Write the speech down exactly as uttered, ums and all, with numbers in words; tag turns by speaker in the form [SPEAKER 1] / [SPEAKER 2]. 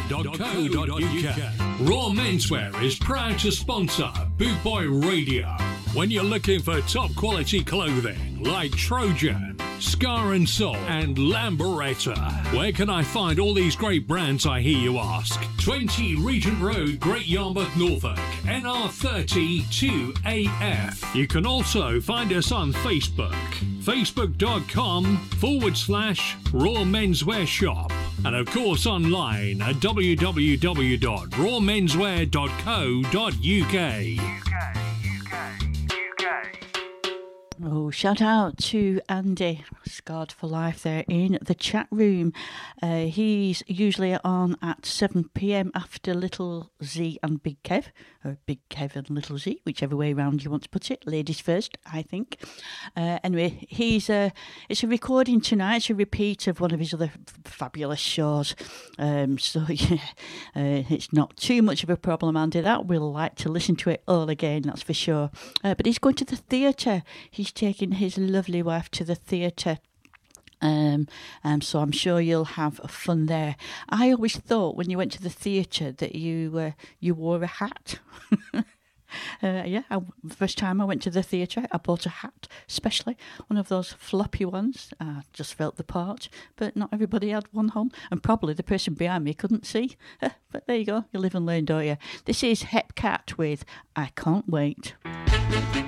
[SPEAKER 1] dot co dot uk. Raw Menswear is proud to sponsor Boot Boy Radio. When you're looking for top quality clothing like Trojan, Scar and Soul and Lamberetta, where can I find all these great brands, I hear you ask? twenty Regent Road, Great Yarmouth, Norfolk, N R thirty two A F. You can also find us on Facebook, facebook.com forward slash Raw Menswear Shop. And of course online at w w w dot raw menswear dot co dot uk.
[SPEAKER 2] Oh, shout out to Andy, Scarred for Life there in the chat room. Uh, he's usually on at seven p.m. after Little Z and Big Kev, or Big Kev and Little Z, whichever way around you want to put it. Ladies first, I think. Uh, anyway, he's uh, it's a recording tonight. It's a repeat of one of his other f- fabulous shows. Um, so, yeah, uh, it's not too much of a problem, Andy. That we'll like to listen to it all again, that's for sure. Uh, but he's going to the theatre. He's taking his lovely wife to the theatre. Um, um, so I'm sure you'll have fun there. I always thought when you went to the theatre that you uh, you wore a hat. uh, yeah, I, the first time I went to the theatre, I bought a hat, especially one of those floppy ones. I just felt the part, but not everybody had one on, and probably the person behind me couldn't see. Uh, but there you go, you live and learn, don't you? This is Hepcat with I Can't Wait.